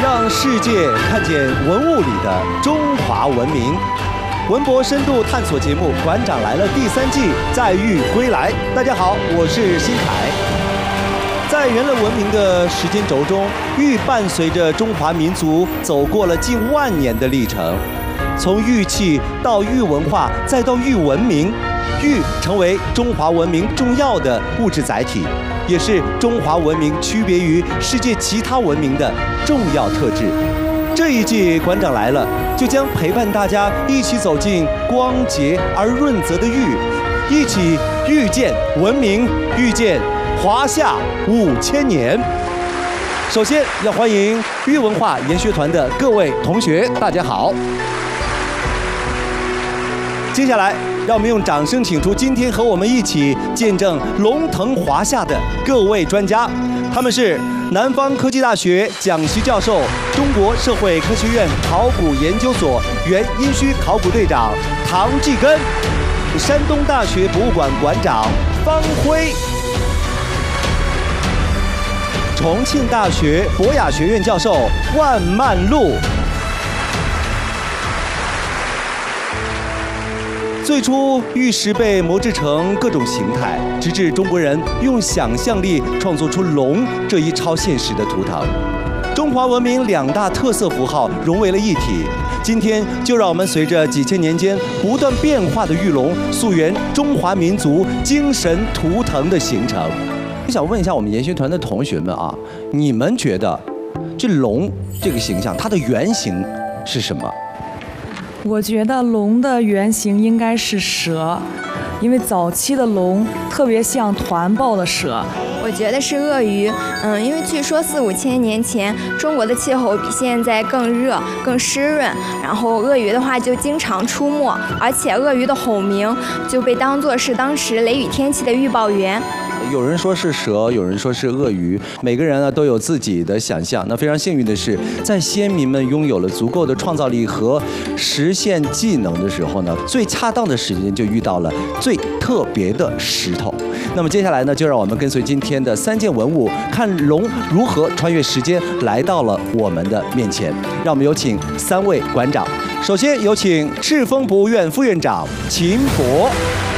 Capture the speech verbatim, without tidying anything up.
让世界看见文物里的中华文明。文博深度探索节目《馆长来了》第三季再遇归来。大家好，我是新凯。在人类文明的时间轴中，玉伴随着中华民族走过了近万年的历程，从玉器到玉文化，再到玉文明，玉成为中华文明重要的物质载体，也是中华文明区别于世界其他文明的重要特质。这一季馆长来了，就将陪伴大家一起走进光洁而润泽的玉，一起遇见文明，遇见华夏五千年。首先要欢迎玉文化研学团的各位同学，大家好。接下来，让我们用掌声请出今天和我们一起见证龙腾华夏的各位专家，他们是南方科技大学讲席教授、中国社会科学院考古研究所原殷墟考古队长唐继根，山东大学博物馆馆长方辉，重庆大学博雅学院教授万曼璐。最初，玉石被磨制成各种形态，直至中国人用想象力创作出龙这一超现实的图腾。中华文明两大特色符号融为了一体。今天，就让我们随着几千年间不断变化的玉龙，溯源中华民族精神图腾的形成。我想问一下我们研学团的同学们啊，你们觉得这龙这个形象，它的原型是什么？ 我觉得龙的原型应该是蛇，因为早期的龙特别像团抱的蛇。 我觉得是鳄鱼，嗯，因为据说四五千年前中国的气候比现在更热、更湿润，然后鳄鱼的话就经常出没，而且鳄鱼的吼鸣就被当作是当时雷雨天气的预报员。 有人说是蛇，有人说是鳄鱼，每个人呢都有自己的想象。那非常幸运的是，在先民们拥有了足够的创造力和实现技能的时候呢，最恰当的时间就遇到了最特别的石头。那么接下来呢，就让我们跟随今天的三件文物，看龙如何穿越时间来到了我们的面前。让我们有请三位馆长。首先有请赤峰博物院副院长秦博。